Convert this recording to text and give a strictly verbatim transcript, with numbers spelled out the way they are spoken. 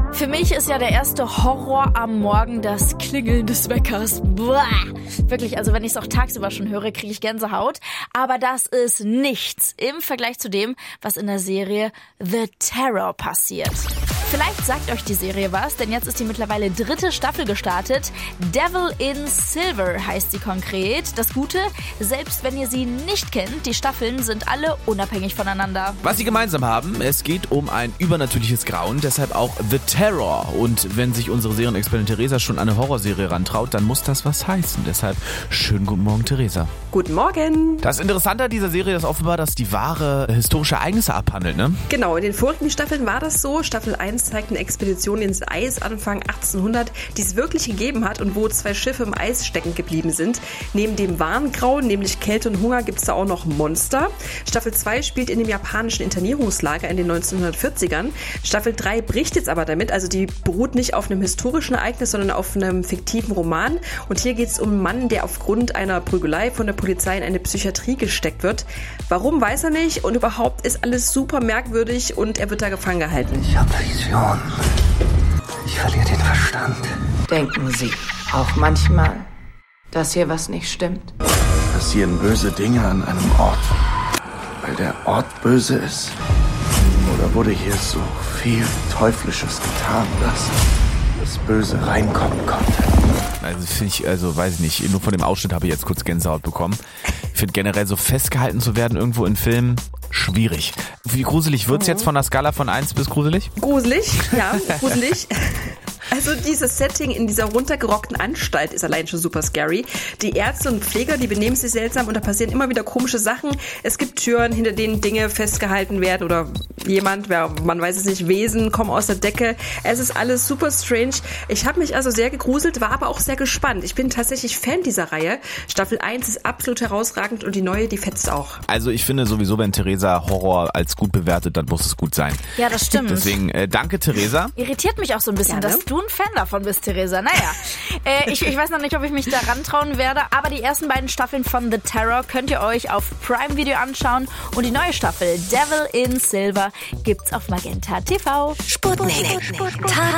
Für mich ist ja der erste Horror am Morgen das Klingeln des Weckers. Buah. Wirklich, also wenn ich es auch tagsüber schon höre, kriege ich Gänsehaut. Aber das ist nichts im Vergleich zu dem, was in der Serie The Terror passiert. Vielleicht sagt euch die Serie was, denn jetzt ist die mittlerweile dritte Staffel gestartet. Devil in Silver heißt sie konkret. Das Gute, selbst wenn ihr sie nicht kennt, die Staffeln sind alle unabhängig voneinander. Was sie gemeinsam haben, es geht um ein übernatürliches Grauen, deshalb auch The Terror. Und wenn sich unsere Serienexpertin Theresa schon an eine Horrorserie rantraut, dann muss das was heißen. Deshalb schönen guten Morgen, Theresa. Guten Morgen. Das Interessante an dieser Serie ist offenbar, dass die wahre historische Ereignisse abhandelt, ne? Genau, in den vorigen Staffeln war das so. Staffel eins zeigt eine Expedition ins Eis Anfang achtzehnhundert, die es wirklich gegeben hat und wo zwei Schiffe im Eis stecken geblieben sind. Neben dem wahren Grauen, nämlich Kälte und Hunger, gibt es da auch noch Monster. Staffel zwei spielt in dem japanischen Internierungslager in den neunzehnhundertvierzigern. Staffel drei bricht jetzt aber damit, also die beruht nicht auf einem historischen Ereignis, sondern auf einem fiktiven Roman. Und hier geht es um einen Mann, der aufgrund einer Prügelei von der Polizei in eine Psychiatrie gesteckt wird. Warum, weiß er nicht, und überhaupt ist alles super merkwürdig und er wird da gefangen gehalten. Ich habe Visionen. Ich verliere den Verstand. Denken Sie auch manchmal, dass hier was nicht stimmt? Passieren böse Dinge an einem Ort, weil der Ort böse ist? Oder wurde hier so viel Teuflisches getan, dass das Böse reinkommen konnte? Also finde ich, also weiß ich nicht, nur von dem Ausschnitt habe ich jetzt kurz Gänsehaut bekommen. Ich finde generell so festgehalten zu werden irgendwo in Filmen schwierig. Wie gruselig wird's jetzt von der Skala von eins bis gruselig? Gruselig, ja, gruselig. Also dieses Setting in dieser runtergerockten Anstalt ist allein schon super scary. Die Ärzte und Pfleger, die benehmen sich seltsam und da passieren immer wieder komische Sachen. Es gibt Türen, hinter denen Dinge festgehalten werden oder jemand, man weiß es nicht, Wesen kommen aus der Decke. Es ist alles super strange. Ich habe mich also sehr gegruselt, war aber auch sehr gespannt. Ich bin tatsächlich Fan dieser Reihe. Staffel eins ist absolut herausragend und die neue, die fetzt auch. Also ich finde sowieso, wenn Theresa Horror als gut bewertet, dann muss es gut sein. Ja, das stimmt. Deswegen äh, danke, Theresa. Irritiert mich auch so ein bisschen, Gerne. dass du ein Fan davon bist, Theresa. Naja, äh, ich, ich weiß noch nicht, ob ich mich da rantrauen werde, aber die ersten beiden Staffeln von The Terror könnt ihr euch auf Prime Video anschauen und die neue Staffel Devil in Silver gibt's auf Magenta T V. Sputnik. Sputnik.